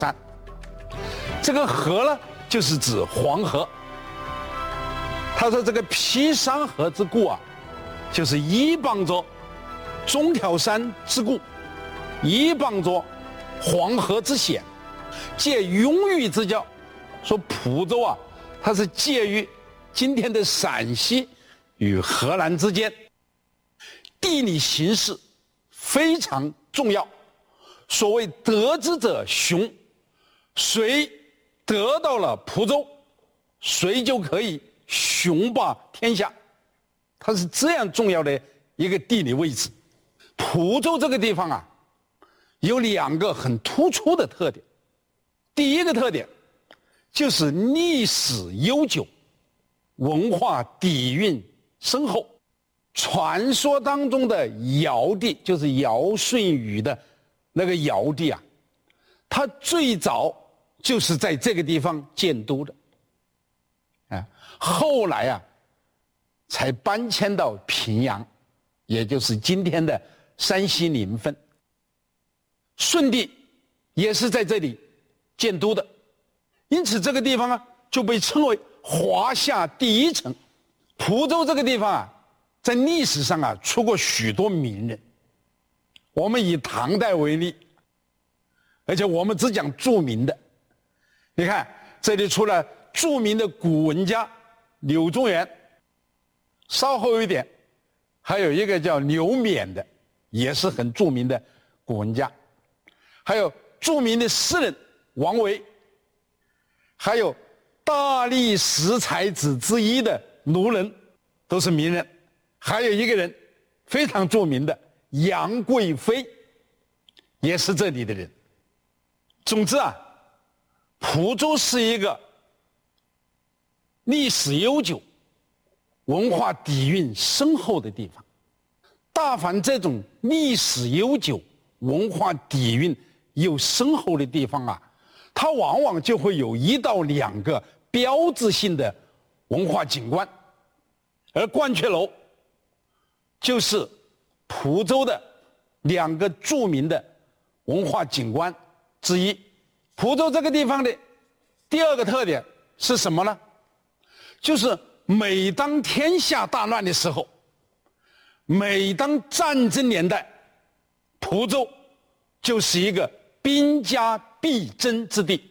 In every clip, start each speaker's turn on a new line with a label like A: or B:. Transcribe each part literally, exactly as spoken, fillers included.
A: 山。这个河呢，就是指黄河。他说这个披山河之故啊，就是依傍着中条山之固，依傍着黄河之险，借拥域之交。说蒲州啊，它是介于今天的陕西与河南之间，地理形势非常重要。所谓得之者雄，谁得到了蒲州，谁就可以雄霸天下。它是这样重要的一个地理位置。蒲州这个地方啊，有两个很突出的特点。第一个特点就是历史悠久，文化底蕴深厚。传说当中的尧帝，就是尧舜禹的那个尧帝啊，他最早就是在这个地方建都的，啊，后来啊，才搬迁到平阳，也就是今天的山西临汾。舜帝也是在这里建都的，因此这个地方啊就被称为华夏第一城。蒲州这个地方啊，在历史上啊出过许多名人。我们以唐代为例，而且我们只讲著名的。你看这里出了著名的古文家柳宗元，稍后一点还有一个叫刘勉的，也是很著名的古文家，还有著名的诗人王维，还有大历十才子之一的卢人，都是名人。还有一个人非常著名的杨贵妃，也是这里的人。总之啊，蒲州是一个历史悠久、文化底蕴深厚的地方。大凡这种历史悠久、文化底蕴又深厚的地方啊，它往往就会有一到两个标志性的文化景观，而鹳雀楼就是蒲州的两个著名的文化景观之一。蒲州这个地方的第二个特点是什么呢？就是每当天下大乱的时候，每当战争年代，蒲州就是一个兵家必争之地。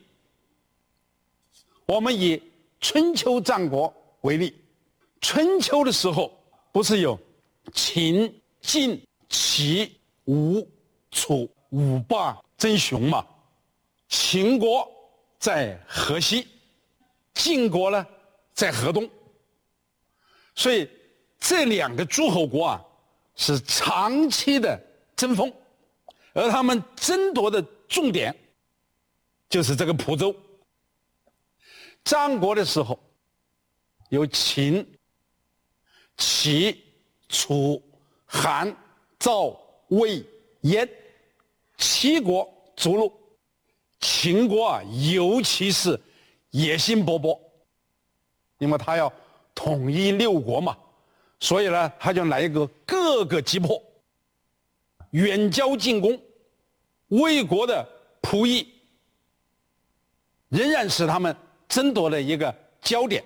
A: 我们以春秋战国为例，春秋的时候不是有秦、晋、齐、吴、楚五霸争雄嘛？秦国在河西，晋国呢在河东，所以这两个诸侯国啊是长期的争锋，而他们争夺的重点就是这个蒲州。战国的时候有秦、齐、楚、韩、赵、魏、燕七国逐鹿。秦国啊，尤其是野心勃勃，因为他要统一六国嘛，所以呢，他就来一个各个击破，远交近攻。魏国的仆役仍然是他们争夺的一个焦点。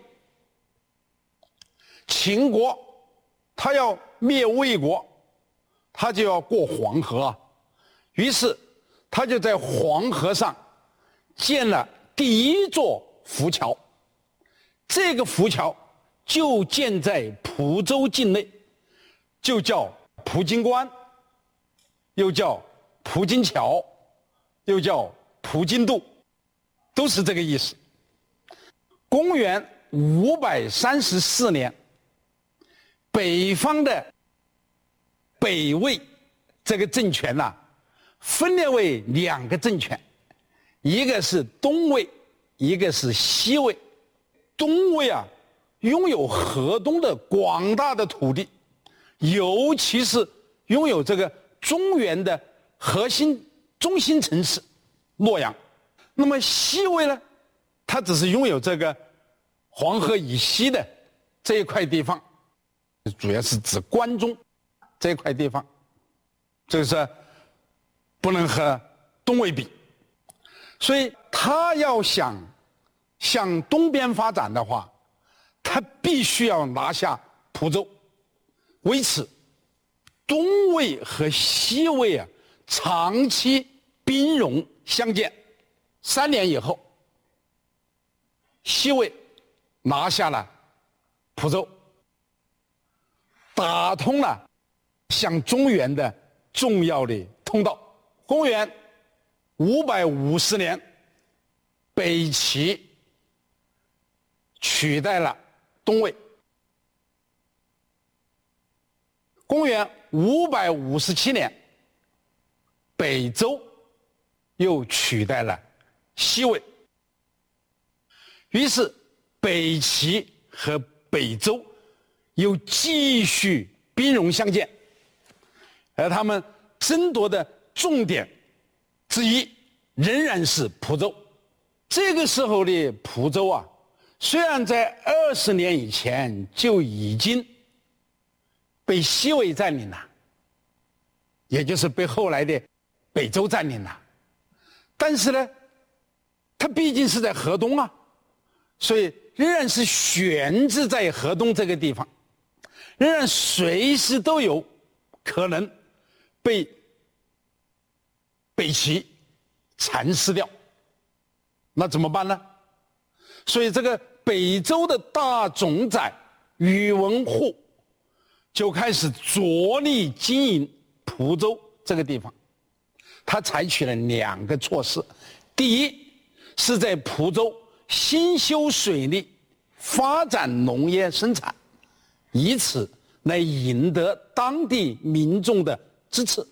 A: 秦国他要灭魏国，他就要过黄河啊，于是他就在黄河上建了第一座浮桥，这个浮桥就建在蒲州境内，就叫蒲津关，又叫蒲津桥，又叫蒲津渡，都是这个意思。公元五百三十四年，北方的北魏这个政权呐、啊，分裂为两个政权，一个是东魏，一个是西魏。东魏啊，拥有河东的广大的土地，尤其是拥有这个中原的核心中心城市洛阳。那么西魏呢，它只是拥有这个黄河以西的这一块地方，主要是指关中这一块地方，这个是不能和东魏比。 所以他要想向东边发展的话，他必须要拿下蒲州，为此东魏和西魏啊长期兵戎相见。三年以后，西魏拿下了蒲州，打通了向中原的重要的通道。公元五百五十年，北齐取代了东魏。公元五百五十七年，北周又取代了西魏。于是北齐和北周又继续兵戎相见，而他们争夺的重点之一仍然是蒲州。这个时候的蒲州啊，虽然在二十年以前就已经被西魏占领了，也就是被后来的北周占领了，但是呢，它毕竟是在河东啊，所以仍然是悬置在河东这个地方，仍然随时都有可能被北齐蚕食掉。那怎么办呢？所以这个北周的大总宰宇文护就开始着力经营蒲州这个地方。他采取了两个措施，第一是在蒲州兴修水利，发展农业生产，以此来赢得当地民众的支持。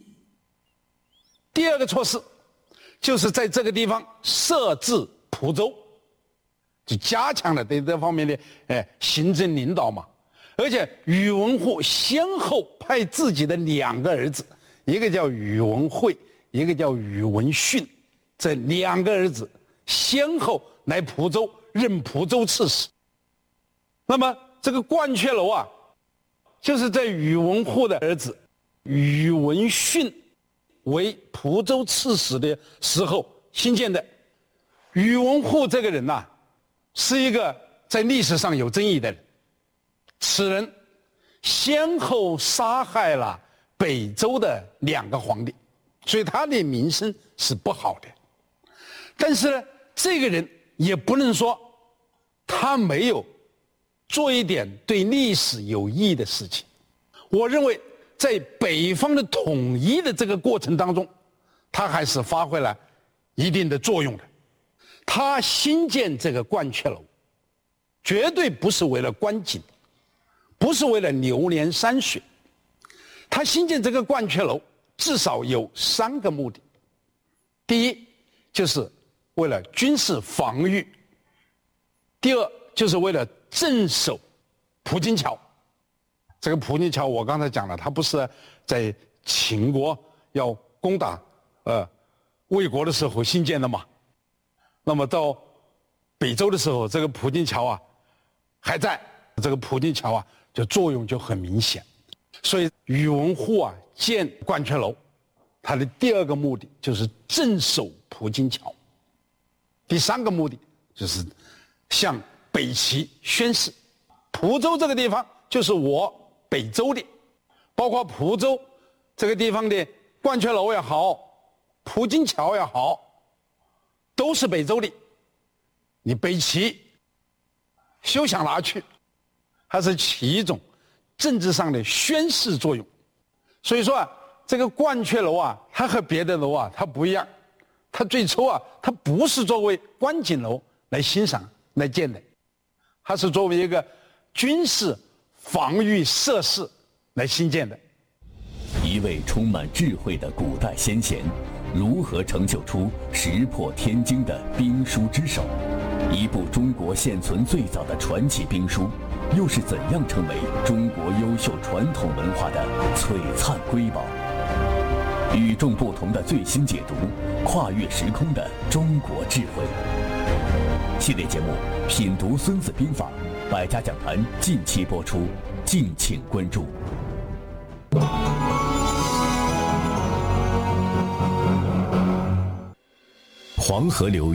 A: 第二个措施就是在这个地方设置蒲州，就加强了对这方面的哎行政领导嘛。而且宇文护先后派自己的两个儿子，一个叫宇文惠，一个叫宇文训，这两个儿子先后来蒲州任蒲州刺史。那么这个鹳雀楼啊，就是在宇文护的儿子宇文训为蒲州刺史的时候兴建的。宇文护这个人呐、啊，是一个在历史上有争议的人。此人先后杀害了北周的两个皇帝，所以他的名声是不好的。但是呢，这个人也不能说他没有做一点对历史有益的事情。我认为在北方的统一的这个过程当中，他还是发挥了一定的作用的。他兴建这个鹳雀楼，绝对不是为了观景，不是为了流连山水。他兴建这个鹳雀楼至少有三个目的。第一，就是为了军事防御；第二，就是为了镇守蒲津桥。这个蒲津桥我刚才讲了，它不是在秦国要攻打呃魏国的时候兴建的嘛？那么到北周的时候，这个蒲津桥啊还在，这个蒲津桥啊就作用就很明显。所以宇文护啊建鹳雀楼，他的第二个目的就是镇守蒲津桥。第三个目的就是向北齐宣示，蒲州这个地方就是我北周的，包括蒲州这个地方的鹳雀楼也好，蒲津桥也好，都是北周的。你北齐休想拿去，它是起一种政治上的宣示作用。所以说啊，这个鹳雀楼啊，它和别的楼啊它不一样，它最初啊它不是作为观景楼来欣赏来建的，它是作为一个军事防御设施来兴建的。
B: 一位充满智慧的古代先贤，如何成就出石破天惊的兵书之首？一部中国现存最早的传奇兵书，又是怎样成为中国优秀传统文化的璀璨瑰宝？与众不同的最新解读，跨越时空的中国智慧。系列节目《品读孙子兵法》，百家讲坛近期播出，敬请关注。 黄河流域